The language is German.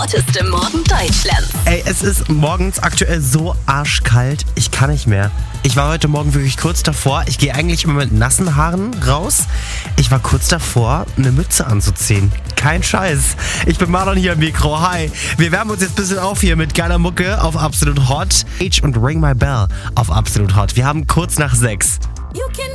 Hotteste Morgen Deutschlands. Ey, es ist morgens aktuell so arschkalt, ich kann nicht mehr. Ich war heute Morgen wirklich kurz davor, ich gehe eigentlich immer mit nassen Haaren raus. Ich war kurz davor, eine Mütze anzuziehen. Kein Scheiß. Ich bin Marlon hier im Mikro. Hi. Wir wärmen uns jetzt ein bisschen auf hier mit geiler Mucke auf Absolut Hot. Age und Ring My Bell auf Absolut Hot. Wir haben kurz nach 6.